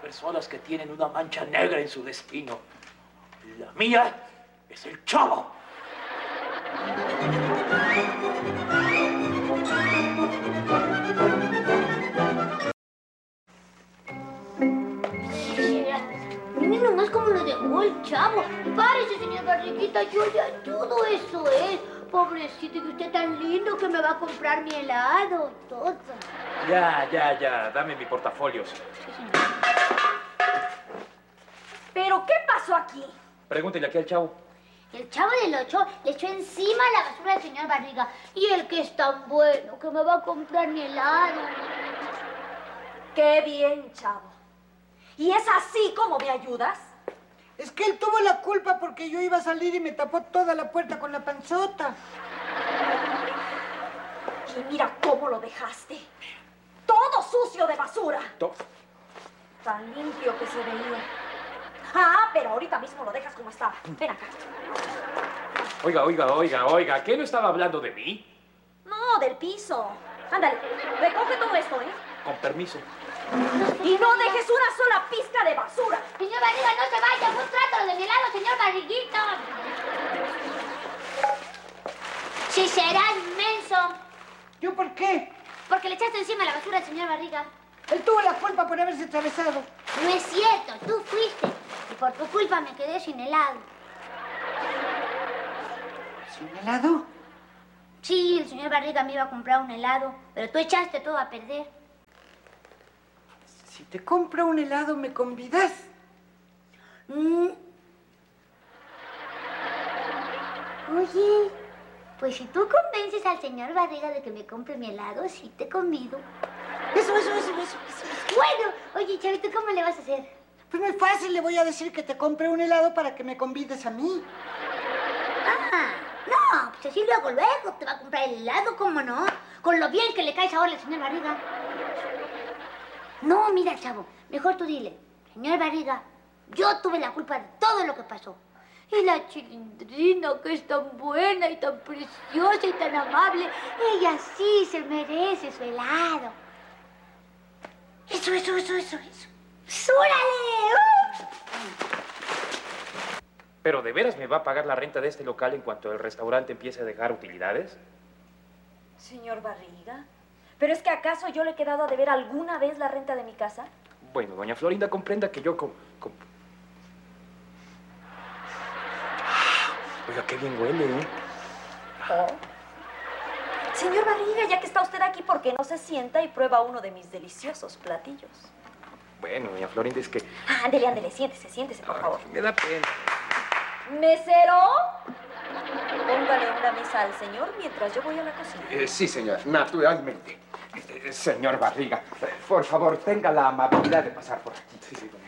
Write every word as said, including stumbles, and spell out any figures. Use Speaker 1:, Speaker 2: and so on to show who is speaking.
Speaker 1: personas que tienen una mancha negra en su destino. La mía es el Chavo.
Speaker 2: Miren nomás cómo lo dejó el Chavo. Párese, señor Barriguita, yo le ayudo, eso es. Pobrecito, que usted tan lindo que me va a comprar mi helado, todo.
Speaker 1: Ya, ya, ya, dame mi portafolio.
Speaker 2: Sí, señor.
Speaker 3: ¿Pero qué pasó aquí?
Speaker 1: Pregúntele aquí al Chavo.
Speaker 2: El Chavo del Ocho le echó encima la basura al señor Barriga. Y el que es tan bueno que me va a comprar mi helado.
Speaker 3: Qué bien, Chavo. ¿Y es así como me ayudas?
Speaker 4: Es que él tuvo la culpa porque yo iba a salir y me tapó toda la puerta con la panzota.
Speaker 3: Y mira cómo lo dejaste. Todo sucio de basura.
Speaker 1: To-
Speaker 3: Tan limpio que se veía. Ah, pero ahorita mismo lo dejas como estaba. Ven acá.
Speaker 1: Oiga, oiga, oiga, oiga, ¿qué no estaba hablando de mí?
Speaker 3: No, del piso. Ándale, recoge todo esto, ¿eh?
Speaker 1: Con permiso.
Speaker 3: Y no dejes una sola pizca de basura.
Speaker 2: Señor Barriga, no se vaya. Un trato de mi helado, señor Barriguito. Sí, será inmenso.
Speaker 4: ¿Yo por qué?
Speaker 2: Porque le echaste encima la basura al señor Barriga.
Speaker 4: Él tuvo la culpa por haberse atravesado.
Speaker 2: No es cierto, tú fuiste. Y por tu culpa me quedé sin helado.
Speaker 4: ¿Sin helado?
Speaker 2: Sí, el señor Barriga me iba a comprar un helado, pero tú echaste todo a perder.
Speaker 4: Si te compro un helado, ¿me convidas?
Speaker 2: Mm. Oye, pues si tú convences al señor Barriga de que me compre mi helado, sí te convido.
Speaker 4: Eso, eso, eso, eso, eso.
Speaker 2: Bueno, oye, Chavito, ¿cómo le vas a hacer?
Speaker 4: Pues muy fácil, le voy a decir que te compre un helado para que me convides a mí.
Speaker 2: Ah, no, pues así luego, luego te va a comprar el helado, ¿cómo no? Con lo bien que le caes ahora al señor Barriga. No, mira, Chavo, mejor tú dile, señor Barriga, yo tuve la culpa de todo lo que pasó. Y la Chilindrina, que es tan buena y tan preciosa y tan amable, ella sí se merece su helado. Eso, eso, eso, eso, eso. ¡Súrale! ¡Uh!
Speaker 1: ¿Pero de veras me va a pagar la renta de este local en cuanto el restaurante empiece a dejar utilidades?
Speaker 3: Señor Barriga, ¿pero es que acaso yo le he quedado a deber alguna vez la renta de mi casa?
Speaker 1: Bueno, doña Florinda, comprenda que yo... Com, com... Oiga, qué bien huele, ¿eh?
Speaker 3: Oh. Señor Barriga, ya que está usted aquí, ¿por qué no se sienta y prueba uno de mis deliciosos platillos?
Speaker 1: Bueno, doña Florinda, es que...
Speaker 3: Ah, ándele, ándele, siéntese, siéntese, por favor.
Speaker 1: Ay, me da pena.
Speaker 3: ¡Mesero! Póngale una mesa al señor mientras yo voy a la cocina.
Speaker 5: Eh, sí, señor, naturalmente. Eh, señor Barriga, eh, por favor, tenga la amabilidad de pasar por aquí.
Speaker 1: Sí, sí,